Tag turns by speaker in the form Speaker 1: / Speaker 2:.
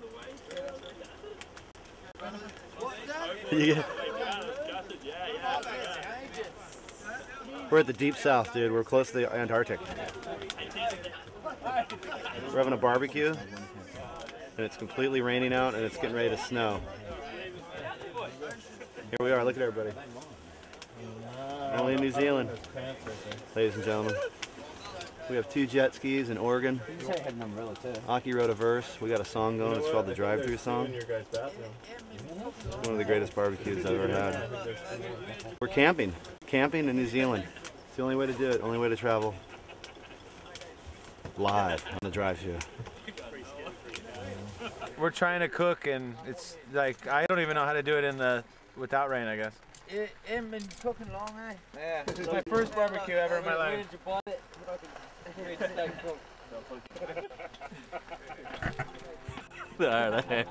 Speaker 1: We're at the deep south, dude. We're close to the Antarctic. We're having a barbecue, and it's completely raining out, and it's getting ready to snow. Here we are. Look at everybody. Only in New Zealand, ladies and gentlemen. We have 2 jet skis in Oregon. Aki wrote a verse. We got a song going. It's called the Drive-Thru Song. One of the greatest barbecues I've ever had. We're camping. Camping in New Zealand. It's the only way to do it. Only way to travel. Live on the Drive-Thru.
Speaker 2: We're trying to cook, and it's like I don't even know how to do it without rain, I guess.
Speaker 3: It ain't been cooking long, eh?
Speaker 2: Yeah, it's my first barbecue ever in my life.
Speaker 3: Where did you buy it?
Speaker 2: Alright.